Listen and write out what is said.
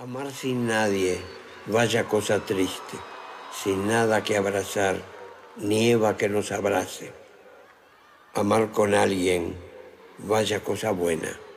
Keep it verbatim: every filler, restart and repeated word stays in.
Amar sin nadie, vaya cosa triste, sin nada que abrazar, nieva que nos abrace. Amar con alguien, vaya cosa buena.